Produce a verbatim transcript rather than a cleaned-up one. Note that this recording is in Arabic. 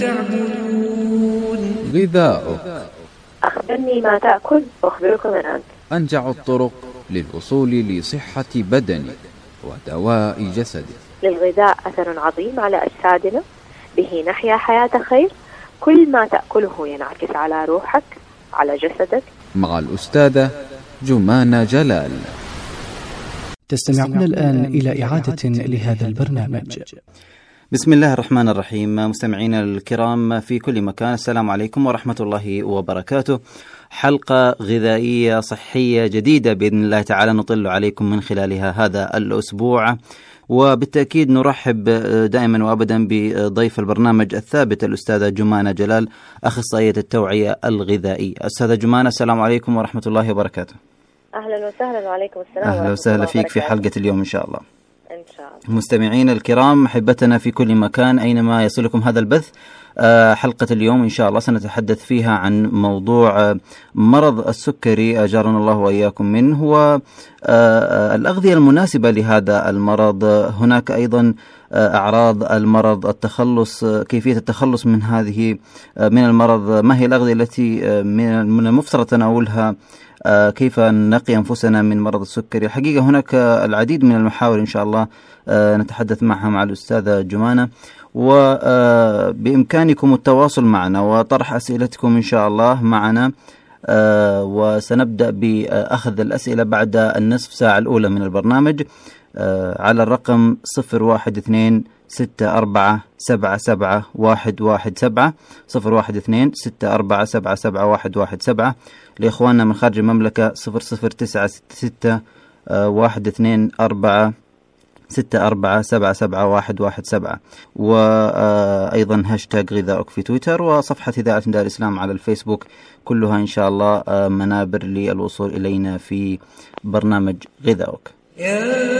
تعبدون. غذاؤك. أخبرني ما تأكل وأخبرك من أنت. أنجع الطرق للوصول لصحة بدنك ودواء جسدك. للغذاء أثر عظيم على أجسادنا، به نحيا حياة خير. كل ما تأكله ينعكس على روحك، على جسدك. مع الأستاذة جمانة جلال. تستمعون الآن إلى إعادة لهذا البرنامج. بسم الله الرحمن الرحيم. مستمعينا الكرام في كل مكان، السلام عليكم ورحمة الله وبركاته. حلقة غذائية صحية جديدة بإذن الله تعالى نطل عليكم من خلالها هذا الأسبوع، وبالتأكيد نرحب دائما وأبدا بضيف البرنامج الثابت الأستاذة جمانة جلال، أخصائية التوعية الغذائية. أستاذة جمانة، السلام عليكم ورحمة الله وبركاته. أهلا وسهلا، وعليكم السلام. أهلا وسهلا فيك في حلقة اليوم إن شاء الله. إن شاء الله. مستمعين الكرام، أحبتنا في كل مكان أينما يصلكم هذا البث، حلقة اليوم إن شاء الله سنتحدث فيها عن موضوع مرض السكري أجارنا الله وإياكم منه، والأغذية المناسبة لهذا المرض. هناك أيضا أعراض المرض، التخلص، كيفية التخلص من هذه من المرض، ما هي الأغذية التي من المفترض تناولها، كيف نقي أنفسنا من مرض السكري. الحقيقة هناك العديد من المحاور إن شاء الله نتحدث معها مع الأستاذة جمانة، وبإمكانكم التواصل معنا وطرح أسئلتكم إن شاء الله معنا، وسنبدأ بأخذ الأسئلة بعد النصف ساعة الأولى من البرنامج على الرقم صفر واحد اثنين ستة أربعة سبعة سبعة واحد واحد سبعة صفر واحد اثنين ستة أربعة سبعة سبعة واحد واحد سبعة. لإخواننا من خارج المملكة صفر صفر تسعة ستة ستة واحد اثنين أربعة ستة أربعة سبعة سبعة واحد واحد سبعة، وأيضا هاشتاج غذاؤك في تويتر، وصفحة إذاعة نداء الإسلام على الفيسبوك. كلها إن شاء الله منابر للوصول إلينا في برنامج غذاؤك.